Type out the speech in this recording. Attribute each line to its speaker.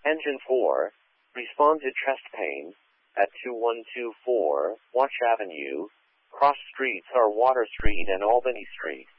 Speaker 1: Engine 4, respond to chest pain at 2124 Watch Avenue. Cross streets are Water Street and Albany Street.